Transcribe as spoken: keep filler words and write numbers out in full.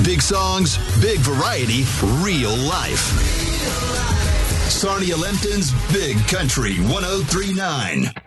Big songs, big variety, real life. Sarnia Lempton's Big Country one oh three point nine.